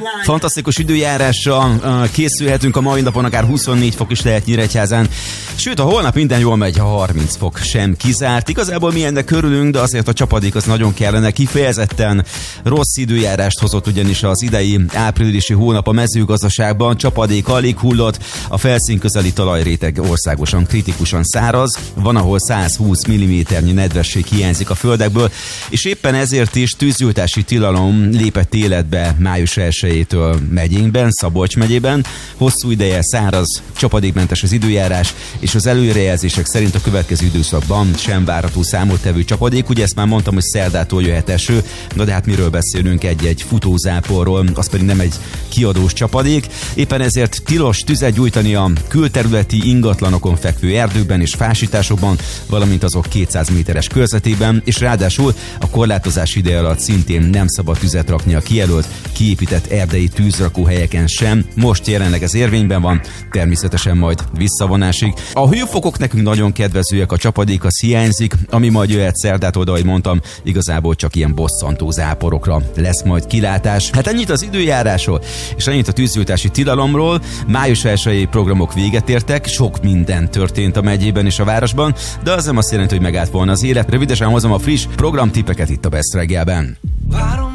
Fantasztikus időjárással készülhetünk a mai napon, akár 24 fok is lehet Nyíregyházán. Sőt, a holnap minden jól megy, ha 30 fok sem kizárt. Igazából mi ennek körülünk, de azért a csapadék az nagyon kellene. Kifejezetten rossz időjárást hozott ugyanis az idei áprilisi hónap a mezőgazdaságban. Csapadék alig hullott, a felszín közeli talajréteg országosan kritikusan száraz, van ahol 120 mm-nyi nedvesség hiányzik a földekből, és éppen ezért is tűzgyújtási tilalom lépett életbe május 1-től megyénkben, Szabolcs megyében. Hosszú ideje száraz, csapadékmentes az időjárás, és az előrejelzések szerint a következő időszakban sem várható számottevő csapadék. Ugye ezt már mondtam, hogy szerdától jöhet eső, na de hát miről beszélünk, egy futózáporról, az pedig nem egy kiadós csapadék. Éppen ezért tilos tüzet gyújtani a külterületi ingatlanokon fekvő erdőkben és fásításokban, valamint azok 200 méteres körzetében, és ráadásul a korlátozás ideje alatt szintén nem szabad tüzet rakni a kijelölt, kiépített erdei tűzrakóhelyeken sem. Most jelenleg ez érvényben van, természetesen majd visszavonásig. A hőfokok nekünk nagyon kedvezőek, a csapadék az hiányzik, ami majd jöhet szerdától, de ahogy mondtam, igazából csak ilyen bosszantó záporokra lesz majd kilátás. Hát ennyit az időjárásról, és ennyit a tűzgyújtási tilalomról. Május 1-i programok véget értek, sok minden történt a megyében és a városban, de az nem azt jelenti, hogy megállt volna az élet. Rövidesen hozom a friss programtippeket itt a Best reggelben.